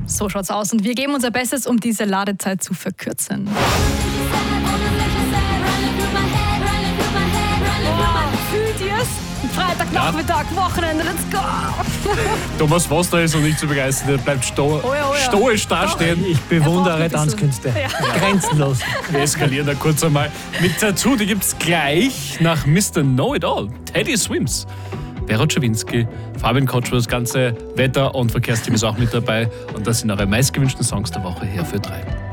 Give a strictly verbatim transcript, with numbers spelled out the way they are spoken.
So schaut's aus. Und wir geben unser Bestes, um diese Ladezeit zu verkürzen. Fühlt ihr's? Freitagnachmittag, ja. Wochenende, let's go! Thomas Foster ist noch nicht zu begeistern, der bleibt sto- oh ja, oh ja. stoisch dastehen. Ich bewundere Tanzkünste. Ja. Grenzenlos. Wir eskalieren da kurz einmal. Mit dazu, die gibt's gleich nach Mister Know-It-All. Teddy Swims. Vera Czerwinski, Fabian Kotsch, das ganze Wetter- und Verkehrsteam ist auch mit dabei. Und das sind eure meistgewünschten Songs der Woche hier für drei.